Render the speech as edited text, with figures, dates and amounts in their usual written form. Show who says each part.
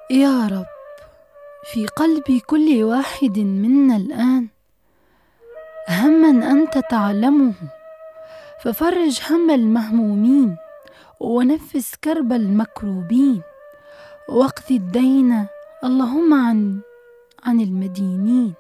Speaker 1: يا رب، في قلب كل واحد منا الآن هما أنت تعلمه، ففرج هم المهمومين ونفس كرب المكروبين، واقض الدين اللهم عن المدينين.